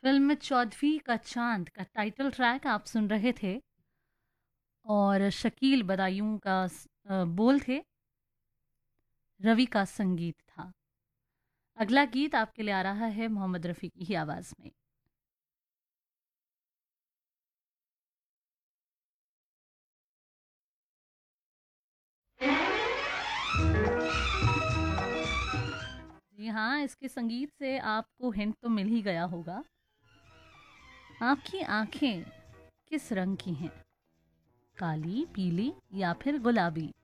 Film चौदहवीं का चाँद का टाइटल ट्रैक आप सुन रहे थे और शकील बदायूं का बोल थे, रवि का संगीत था। अगला गीत आपके लिए आ रहा है मोहम्मद रफ़ी की ही आवाज़ में। जी हाँ, इसके संगीत से आपको हिंट तो मिल ही गया होगा। आपकी आँखें किस रंग की हैं? काली, पीली या फिर गुलाबी?